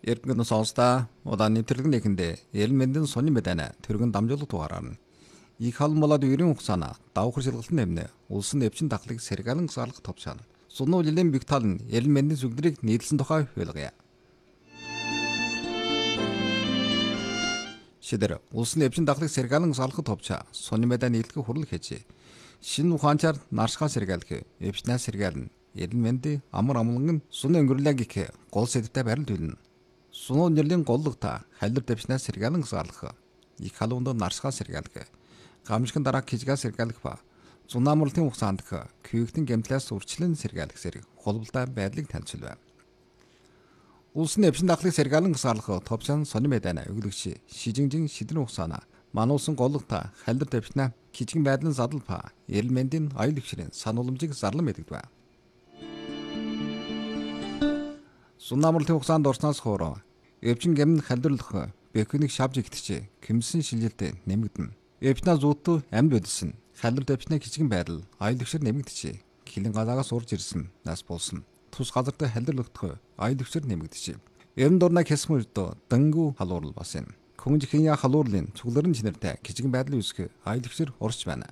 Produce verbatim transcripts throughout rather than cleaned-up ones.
Эрдэнэ сонсда удааны нэвтрүүлгийн нэхэндээ эрүүл мэндийн сонин мэдэнэ төргөн дамжуулалт дугаараар их халмолоод үерийн хугацаана давхар шилгэлтэн нэмнэ улсын нэвчин дахлыг сэргэлэн гасаалах товчаана. Сунуу жилийн бигтал нь эрүүл мэндийн сүгдрийг нийлсэн тухай хуулгая. Шидэр улсын нэвчин дахлыг сэргэлэн гасаалах товчаа сонин мэдэн нийлэх хурал хийж шинэ ухаанчаар наршгаа сэргэлэх эвчнээ сэргэлэн эрүүл мэндийн амар амгалан сунын өнгөрлөг гэх гол сэдвтэй барил төлнө. Сунуу нэрлийн голлогта халир дэвшнээ сэргэлэн гасаалах их халуунд наршгаа сэргэлэх гамшигын дараа хижгаа сэргэлэх ба зун амралтын хугацаанд күйгтэн гэмтлээс үрчлэн сэргэлэх зэрэг холболтой байдлыг танилцуулв. Улсын нэвчин дахлыг сэргэлэн гасаалах товчон сонин мэдэнэ өглөгч шижинжин шидрэн хугацаана мануулсан голлогта халир дэвшнээ хижгэн байдлын задал ба эрүүл мэндийн аюул хвшрийн санууламжийг зарлан мэдэгдэв. Зун амралтын хугацаанд орсноос хойш эвчин гэмн халдварлах бэкүнийг шавж игтчээ кэмсэн шилжилтэд нэмэгдэнэ. Эвчнээ зүүтүү амьд бодсон халдвар дэвчнээ хичгэн байдал аюул хвшир нэмэгдэжээ. Хилэн гадаагаас урж ирсэн нас болсон. Тус газартай халдварлагдах аюул хвшир нэмэгдэжээ. Эрен дурнаа хэсхэн үрдөө дангу халуурал бас юм. Күнжихийн я халуурлын цугларын чинэртэй хичгэн байдал үүсгэх аюул хвшир орж байна.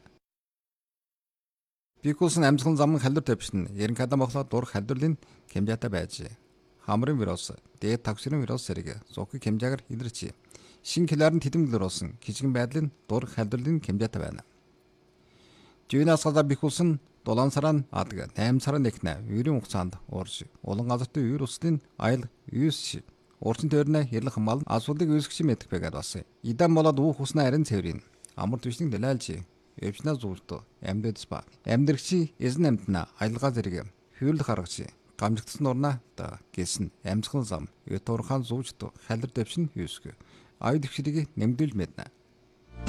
Бикулсын амьсгал зам халдвар дэвшин ерэн кадам бохлоо дур халдварлын хэмжээтэй байжээ. Хамрын вирус, дээд тавсрын вирус зэрэг зохи хэмжээгээр илэрч шин киларын тэдэмглэр болсон хичгэн байдлын дур халдварлын хэмжээтэй байна. Жинаас гадаа бихулсан дулаан сараа адаг восемь сарын нэгнэ үерийн хугацаанд уурж улан газартай үер услын аял юус уурчин төрнө хэрлэх мал асуудлыг үүсгэж мэдэх байгаад бас. Идан болоод үүх уснаа арин цэврийн амар түвшнийг дэлайлж эвчнээ зүүртөө амьдэдс ба амьдэрчи эзэн амьтна аялгаа зэрэг хөвөрлөх аргач гамжигдсан урнаа да гэсэн амьсгал зам ютурхан зүүжт халир дэвшин юусг аюул хвшрийг нэмдүүл мэднэ.